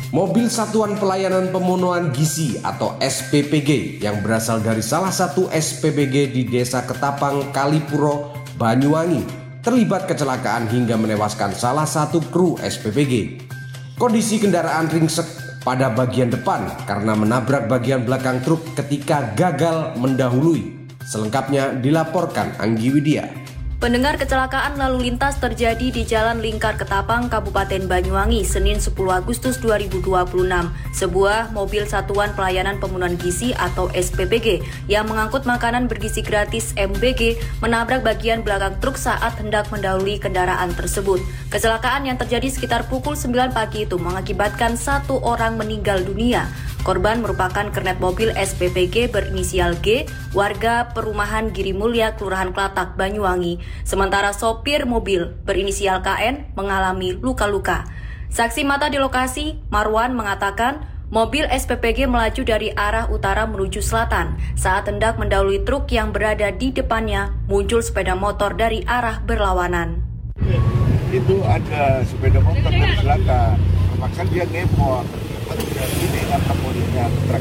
Mobil Satuan Pelayanan Pemenuhan Gizi atau SPPG yang berasal dari salah satu SPPG di Desa Ketapang, Kalipuro, Banyuwangi terlibat kecelakaan hingga menewaskan salah satu kru SPPG. Kondisi kendaraan ringsek pada bagian depan karena menabrak bagian belakang truk ketika gagal mendahului. Selengkapnya dilaporkan Anggi Widya. Pendengar, kecelakaan lalu lintas terjadi di Jalan Lingkar Ketapang, Kabupaten Banyuwangi, Senin 10 Agustus 2026. Sebuah mobil Satuan Pelayanan Pemenuhan Gizi atau SPPG yang mengangkut makanan bergizi gratis MBG menabrak bagian belakang truk saat hendak mendahului kendaraan tersebut. Kecelakaan yang terjadi sekitar pukul 9 pagi itu mengakibatkan satu orang meninggal dunia. Korban merupakan kernet mobil SPPG berinisial G, warga perumahan Giri Mulya, Kelurahan Klatak, Banyuwangi. Sementara sopir mobil berinisial KN mengalami luka-luka. Saksi mata di lokasi, Marwan, mengatakan mobil SPPG melaju dari arah utara menuju selatan. Saat hendak mendahului truk yang berada di depannya, muncul sepeda motor dari arah berlawanan. Itu ada sepeda motor dari belakang, terpaksa dia ngepot. Ini apa modelnya truk?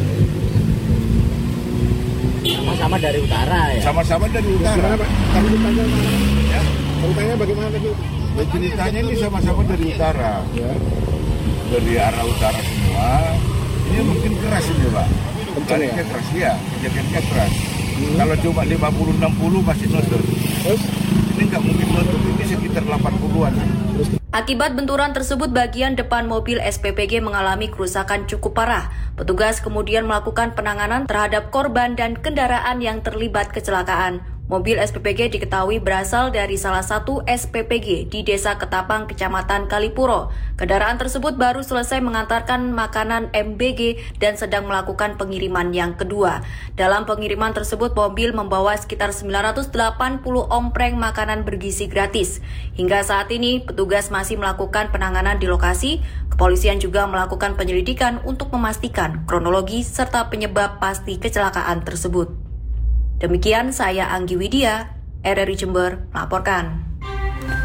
Sama-sama dari utara ya? Sama-sama dari utara. Tapi ceritanya ya? Ceritanya bagaimana tadi? Ceritanya ini sama-sama dari utara. Ya. Dari arah utara semua. Ini mungkin keras ini, Pak. Kencangnya keras ya, kejadiannya keras. Kalau cuma 50-60 masih nutut. Terus? Ini nggak mungkin nutut, ini sekitar 80-an. Akibat benturan tersebut, bagian depan mobil SPPG mengalami kerusakan cukup parah. Petugas kemudian melakukan penanganan terhadap korban dan kendaraan yang terlibat kecelakaan. Mobil SPPG diketahui berasal dari salah satu SPPG di Desa Ketapang, Kecamatan Kalipuro. Kendaraan tersebut baru selesai mengantarkan makanan MBG dan sedang melakukan pengiriman yang kedua. Dalam pengiriman tersebut, mobil membawa sekitar 980 ompreng makanan bergizi gratis. Hingga saat ini, petugas masih melakukan penanganan di lokasi. Kepolisian juga melakukan penyelidikan untuk memastikan kronologi serta penyebab pasti kecelakaan tersebut. Demikian saya Anggi Widya, RRI Jember melaporkan.